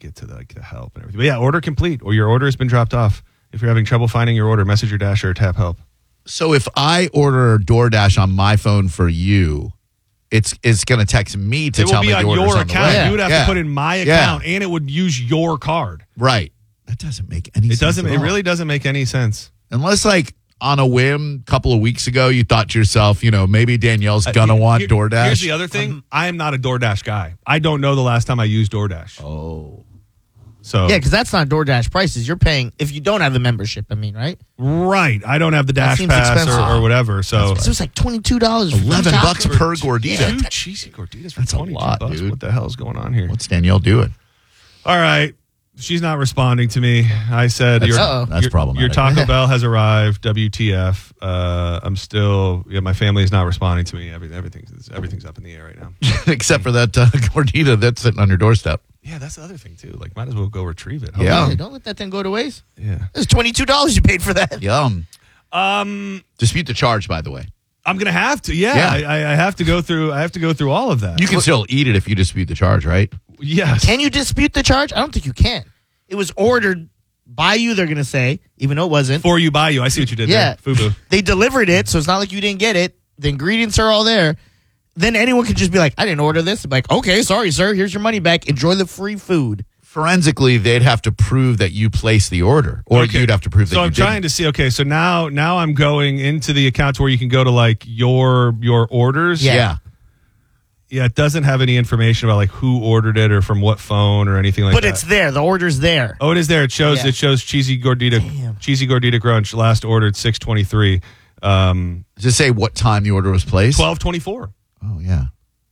get to the help and everything. But yeah, order complete, or your order has been dropped off. If you're having trouble finding your order, message your Dasher or tap help. So if I order DoorDash on my phone for you, it's going to text me to tell me the order's on the way. It will be on your account. Yeah. You would have to put in my account, and it would use your card. Right. That doesn't make any sense. It really doesn't make any sense. Unless, like, on a whim, a couple of weeks ago, you thought to yourself, maybe Danielle's going to want DoorDash. Here's the other thing. I am not a DoorDash guy. I don't know the last time I used DoorDash. Oh. So yeah, because that's not DoorDash prices. You're paying if you don't have the membership. Right? Right. I don't have the Dash Pass or whatever. So it was like $22. $11 per gordita. 2 cheesy gorditas for That's $22. a lot, dude. What the hell is going on here? What's Danielle doing? All right. She's not responding to me. I said, that's problematic. Your Taco Bell has arrived. WTF. I'm still, my family is not responding to me. Everything's up in the air right now. Except for that gordita that's sitting on your doorstep. Yeah, that's the other thing, too. Like, might as well go retrieve it. Yeah. Don't let that thing go to waste. Yeah. It's $22 you paid for that. Yum. Dispute the charge, by the way. I'm going to have to. Yeah. I have to go through all of that. You can still eat it if you dispute the charge, right? Yes. Can you dispute the charge? I don't think you can. It was ordered by you, they're going to say, even though it wasn't. For you, by you. I see what you did there. FUBU. They delivered it, so it's not like you didn't get it. The ingredients are all there. Then anyone could just be like, I didn't order this. Like, okay, sorry, sir. Here's your money back. Enjoy the free food. Forensically, they'd have to prove that you placed the order, or you'd have to prove that you didn't. So I'm trying to see, okay, so now I'm going into the accounts where you can go to, like, your orders. Yeah. Yeah, it doesn't have any information about, like, who ordered it or from what phone or anything like that. But it's there. The order's there. Oh, it is there. It shows cheesy gordita crunch last ordered 6:23. Does it say what time the order was placed? 12:24. Oh, yeah.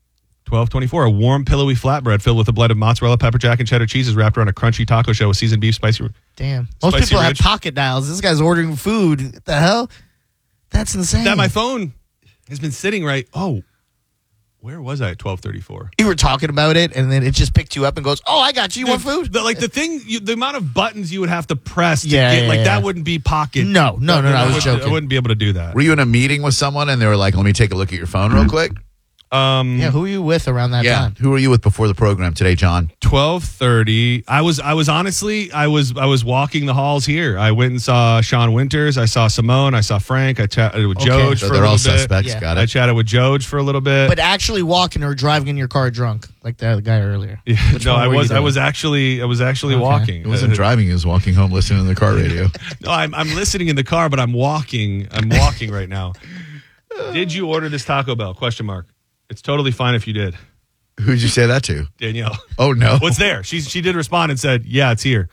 12:24. A warm, pillowy flatbread filled with a blend of mozzarella, pepper jack, and cheddar cheeses wrapped around a crunchy taco shell with seasoned beef, spicy. Damn. Most people have pocket dials. This guy's ordering food. What the hell? That's insane. That my phone has been sitting right. Oh, where was I at 12:34? You were talking about it, and then it just picked you up and goes, "Oh, I got you. You want food?" The amount of buttons you would have to press to get, that wouldn't be pocket. No. I was joking. I wouldn't be able to do that. Were you in a meeting with someone and they were like, "Let me take a look at your phone real quick"? Who are you with around that time? Who were you with before the program today, John? 12:30. I was honestly walking the halls here. I went and saw Sean Winters. I saw Simone. I saw Frank. I chatted with Joj for a little bit. They're all suspects. Yeah. Got it. I chatted with Joj for a little bit. But actually walking or driving in your car drunk, like the guy earlier. Yeah. No, I was actually walking. It wasn't driving. He was walking home listening to the car radio. No, I'm listening in the car, but I'm walking. I'm walking right now. Did you order this Taco Bell? ? It's totally fine if you did. Who'd you say that to? Danielle. Oh, no. What's there? She did respond and said, yeah, it's here.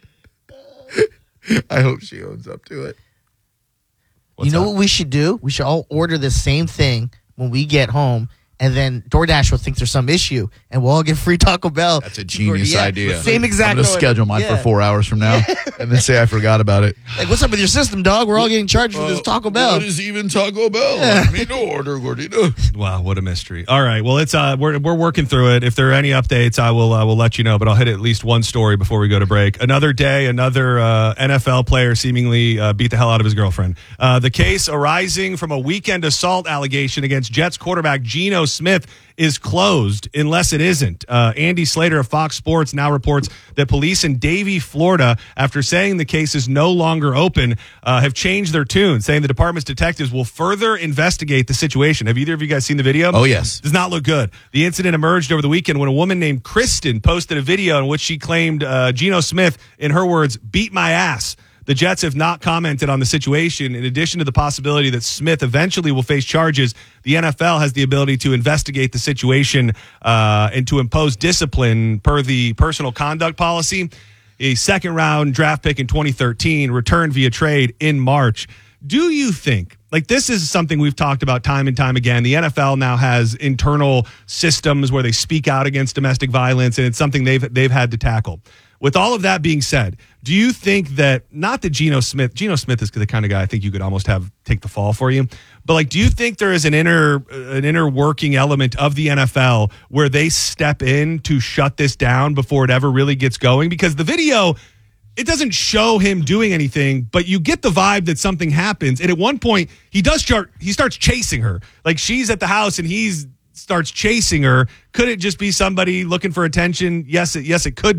I hope she owns up to it. You know what we should do? We should all order the same thing when we get home, and then DoorDash will think there's some issue, and we'll all get free Taco Bell. That's a genius idea. Same exact. I'm going to schedule mine for 4 hours from now and then say I forgot about it. Like, what's up with your system, dog? We're all getting charged for this Taco Bell. What is even Taco Bell? Let me no order, gordita. Wow, what a mystery. All right, well, it's we're working through it. If there are any updates, I will let you know, but I'll hit at least one story before we go to break. Another day, another NFL player seemingly beat the hell out of his girlfriend. The case arising from a weekend assault allegation against Jets quarterback Geno Smith is closed unless it isn't. Andy Slater of Fox Sports now reports that police in Davie, Florida, after saying the case is no longer open, have changed their tune, saying the department's detectives will further investigate the situation. Have either of you guys seen the video? Oh, yes. Does not look good. The incident emerged over the weekend when a woman named Kristen posted a video in which she claimed Geno Smith, in her words, beat my ass. The Jets have not commented on the situation. In addition to the possibility that Smith eventually will face charges, the NFL has the ability to investigate the situation and to impose discipline per the personal conduct policy. A second-round draft pick in 2013, returned via trade in March. Do you think, like, this is something we've talked about time and time again, the NFL now has internal systems where they speak out against domestic violence, and it's something they've had to tackle. With all of that being said, do you think that, not that Geno Smith is the kind of guy I think you could almost have take the fall for you, but like, do you think there is an inner working element of the NFL where they step in to shut this down before it ever really gets going? Because the video, it doesn't show him doing anything, but you get the vibe that something happens. And at one point, he starts chasing her. Like, she's at the house and starts chasing her. Could it just be somebody looking for attention? Yes, it could